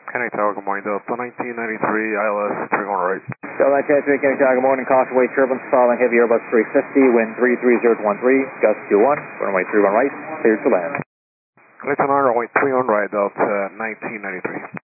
Kenny Tower, good morning. Delta 1993, ILS 3 going right. Delta 1993, Kenny Tower, good morning. Cautionway turbulence following heavy Airbus 350, wind 33013, gust 21, runway 31 right, cleared to land. Clayton runway 3 on right, Delta 1993.